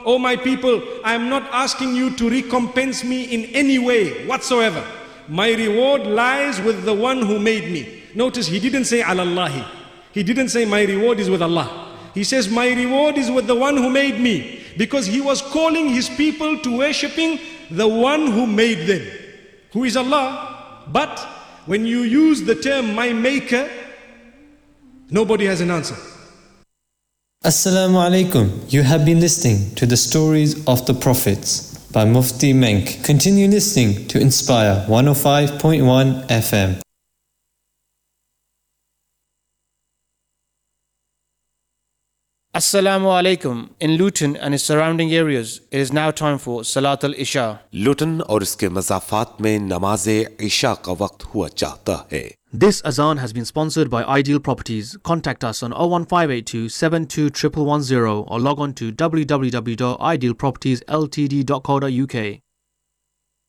O my people, I am not asking you to recompense me in any way whatsoever. My reward lies with the one who made me. Notice he didn't say alallahi. He didn't say my reward is with Allah. He says my reward is with the one who made me, because he was calling his people to worshipping the one who made them, who is Allah. But when you use the term my maker, nobody has an answer. Assalamu alaikum. You have been listening to the stories of the prophets by Mufti Menk. Continue listening to Inspire 105.1 FM. Assalamu alaikum. In Luton and its surrounding areas, it is now time for Salat al-Isha. लुटन और इसके मज़ाफ़ात में नमाज़े इशा का वक्त हुआ चाहता है. This azan has been sponsored by Ideal Properties. Contact us on 01582 721110 or log on to www.idealpropertiesltd.co.uk.